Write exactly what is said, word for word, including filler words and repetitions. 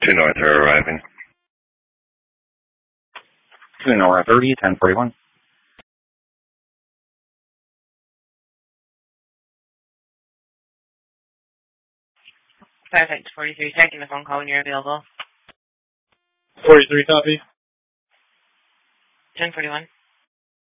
Two north are arriving. Two north thirty, ten forty-one. Perfect, forty-three, taking the phone call when you're available. forty-three, copy. ten forty-one.